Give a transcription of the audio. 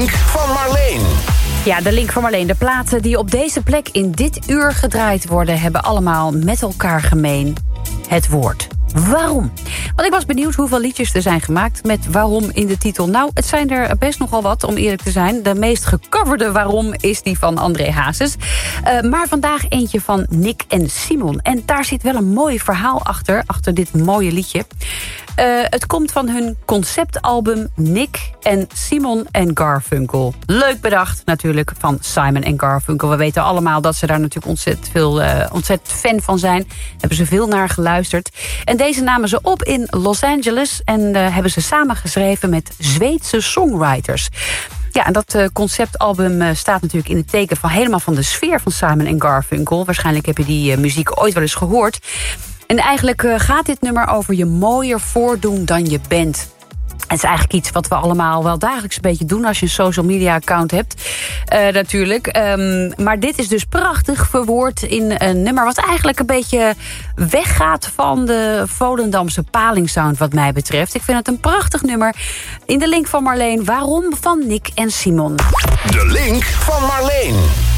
van Marleen. Ja, de link van Marleen. De platen die op deze plek in dit uur gedraaid worden, hebben allemaal met elkaar gemeen het woord. Waarom? Want ik was benieuwd hoeveel liedjes er zijn gemaakt met waarom in de titel. Nou, het zijn er best nogal wat, om eerlijk te zijn. De meest gecoverde waarom is die van André Hazes. Maar vandaag eentje van Nick en Simon. En daar zit wel een mooi verhaal achter dit mooie liedje. Het komt van hun conceptalbum Nick en Simon en Garfunkel. Leuk bedacht natuurlijk van Simon en Garfunkel. We weten allemaal dat ze daar natuurlijk ontzettend fan van zijn. Hebben ze veel naar geluisterd. En deze namen ze op in Los Angeles en hebben ze samengeschreven met Zweedse songwriters. Ja, en dat conceptalbum staat natuurlijk in het teken van helemaal van de sfeer van Simon en Garfunkel. Waarschijnlijk heb je die muziek ooit wel eens gehoord. En eigenlijk gaat dit nummer over je mooier voordoen dan je bent. Het is eigenlijk iets wat we allemaal wel dagelijks een beetje doen als je een social media account hebt. Natuurlijk. Maar dit is dus prachtig verwoord in een nummer wat eigenlijk een beetje weggaat van de Volendamse palingsound wat mij betreft. Ik vind het een prachtig nummer. In de link van Marleen. Waarom van Nick en Simon. De link van Marleen.